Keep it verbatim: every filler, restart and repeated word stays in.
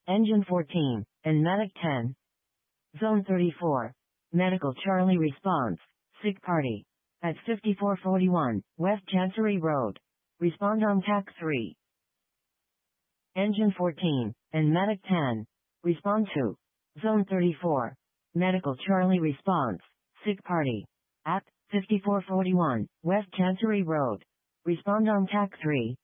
Engine fourteen, and Medic ten. Zone thirty-four. Medical Charlie response. Sick party. At fifty-four forty-one, West Chancery Road. Respond on T A C three. Engine fourteen, and Medic ten. Respond to. Zone thirty-four. Medical Charlie response. Sick party. At fifty-four forty-one, West Chancery Road. Respond on T A C three.